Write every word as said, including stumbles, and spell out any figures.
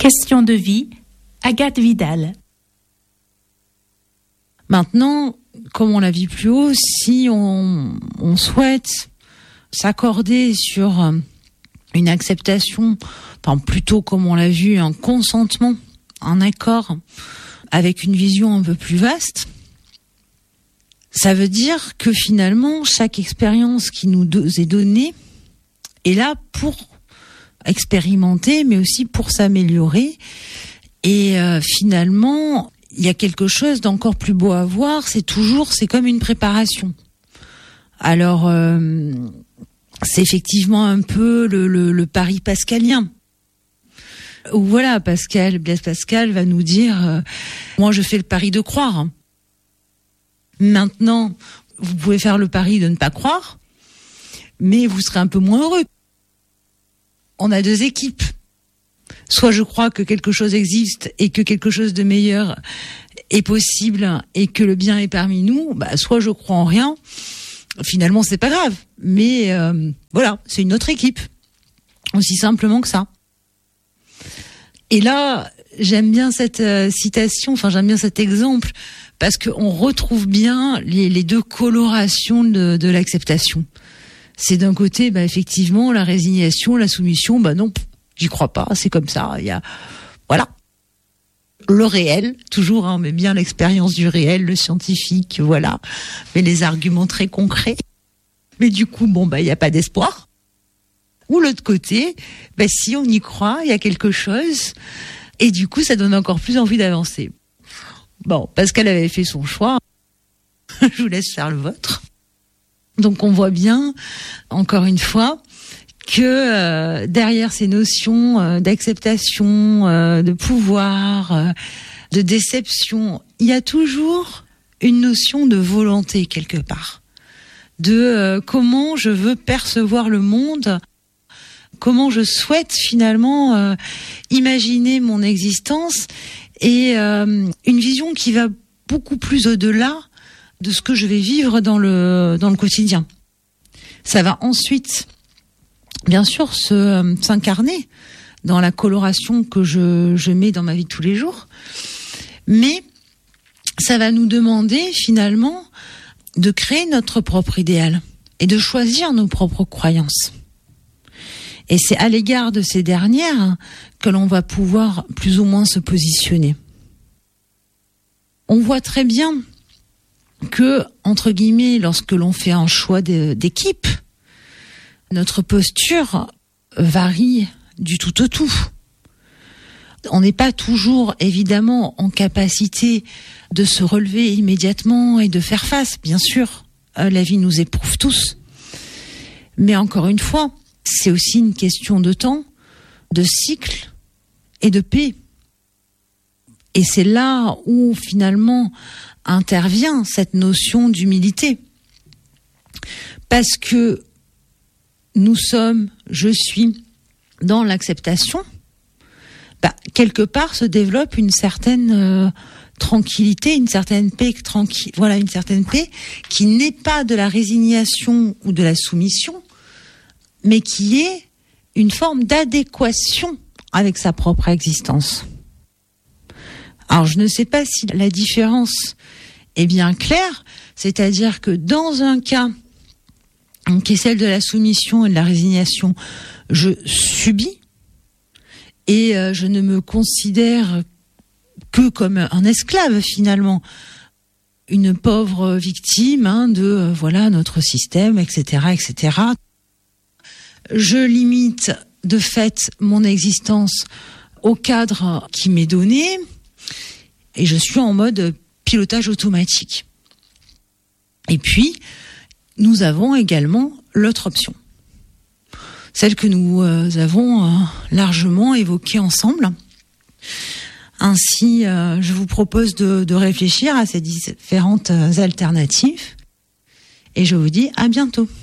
Question de vie, Agathe Vidal. Maintenant, comme on l'a vu plus haut, si on, on souhaite s'accorder sur une acceptation, enfin plutôt comme on l'a vu, un consentement, un accord avec une vision un peu plus vaste, ça veut dire que finalement, chaque expérience qui nous est donnée est là pour expérimenter, mais aussi pour s'améliorer. Et euh, finalement, il y a quelque chose d'encore plus beau à voir, c'est toujours, c'est comme une préparation. Alors, euh, c'est effectivement un peu le, le, le pari pascalien. Où voilà, Pascal, Blaise Pascal va nous dire, euh, moi je fais le pari de croire. Maintenant, vous pouvez faire le pari de ne pas croire, mais vous serez un peu moins heureux. On a deux équipes. Soit je crois que quelque chose existe et que quelque chose de meilleur est possible et que le bien est parmi nous, bah, soit je crois en rien. Finalement, c'est pas grave. Mais euh, voilà, c'est une autre équipe. Aussi simplement que ça. Et là, j'aime bien cette euh, citation, enfin j'aime bien cet exemple, parce qu'on retrouve bien les, les deux colorations de, de l'acceptation. C'est d'un côté, bah, effectivement, la résignation, la soumission, bah non, j'y crois pas, c'est comme ça. Il y a, voilà, le réel, toujours, hein, mais bien l'expérience du réel, le scientifique, voilà, mais les arguments très concrets. Mais du coup, bon, bah, il y a pas d'espoir. Ou l'autre côté, bah, si on y croit, il y a quelque chose, et du coup, ça donne encore plus envie d'avancer. Bon, Pascal avait fait son choix, je vous laisse faire le vôtre. Donc, on voit bien, encore une fois, que euh, derrière ces notions euh, d'acceptation, euh, de pouvoir, euh, de déception, il y a toujours une notion de volonté quelque part, de euh, comment je veux percevoir le monde, comment je souhaite finalement euh, imaginer mon existence, et euh, une vision qui va beaucoup plus au-delà de ce que je vais vivre dans le dans le quotidien. Ça va ensuite, bien sûr, se euh, s'incarner dans la coloration que je je mets dans ma vie de tous les jours, mais ça va nous demander finalement de créer notre propre idéal et de choisir nos propres croyances. Et c'est à l'égard de ces dernières que l'on va pouvoir plus ou moins se positionner. On voit très bien que, entre guillemets, lorsque l'on fait un choix de, d'équipe, notre posture varie du tout au tout. On n'est pas toujours, évidemment, en capacité de se relever immédiatement et de faire face, bien sûr. La vie nous éprouve tous. Mais encore une fois, c'est aussi une question de temps, de cycle et de paix. Et c'est là où, finalement, intervient cette notion d'humilité. Parce que nous sommes, je suis, dans l'acceptation, bah, quelque part se développe une certaine euh, tranquillité, une certaine paix, tranquille, voilà, une certaine paix qui n'est pas de la résignation ou de la soumission, mais qui est une forme d'adéquation avec sa propre existence. Alors, je ne sais pas si la différence est bien claire, c'est-à-dire que dans un cas qui est celle de la soumission et de la résignation, je subis et euh, je ne me considère que comme un esclave finalement, une pauvre victime hein, de euh, voilà notre système, et cetera, et cetera. Je limite de fait mon existence au cadre qui m'est donné et je suis en mode pilotage automatique. Et puis, nous avons également l'autre option, celle que nous euh, avons euh, largement évoquée ensemble. Ainsi, euh, je vous propose de, de réfléchir à ces différentes alternatives et je vous dis à bientôt.